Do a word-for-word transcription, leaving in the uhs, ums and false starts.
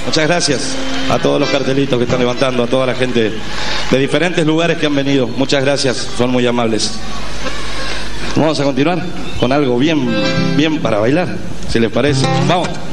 Muchas gracias a todos los cartelitos que están levantando, a toda la gente de diferentes lugares que han venido. Muchas gracias, son muy amables. Vamos a continuar con algo bien, bien para bailar, si les parece. Vamos.